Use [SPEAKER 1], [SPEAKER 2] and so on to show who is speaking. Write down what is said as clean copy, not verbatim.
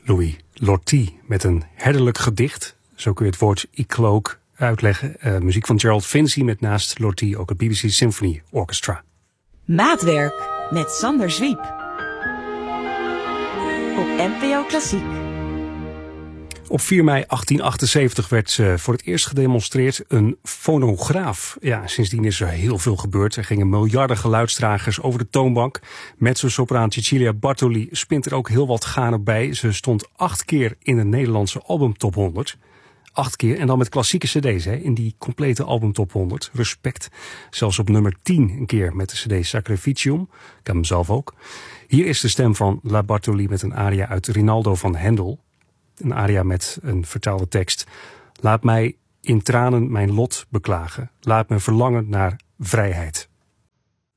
[SPEAKER 1] Louis Lortie met een herderlijk gedicht. Zo kun je het woord eclogue uitleggen. Muziek van Gerald Finzi met naast Lortie ook het BBC Symphony Orchestra.
[SPEAKER 2] Maatwerk met Sander Zwiep. Op NPO Klassiek.
[SPEAKER 1] Op 4 mei 1878 werd voor het eerst gedemonstreerd een fonograaf. Ja, sindsdien is er heel veel gebeurd. Er gingen miljarden geluidsdragers over de toonbank. Mezzo-sopraan Cecilia Bartoli spint er ook heel wat gaande bij. Ze stond 8 keer in de Nederlandse albumtop 100. 8 keer en dan met klassieke cd's in die complete albumtop 100. Respect. Zelfs op nummer 10 een keer met de cd Sacrificium. Ik heb hem zelf ook. Hier is de stem van La Bartoli met een aria uit Rinaldo van Hendel. Een aria met een vertaalde tekst. Laat mij in tranen mijn lot beklagen. Laat me verlangen naar vrijheid.